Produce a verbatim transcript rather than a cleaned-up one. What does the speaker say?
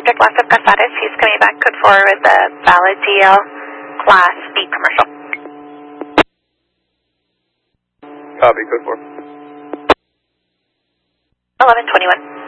Victor Blasco Casares. He's coming back code four with a valid D L Class B commercial. Copy, code four. eleven twenty-one.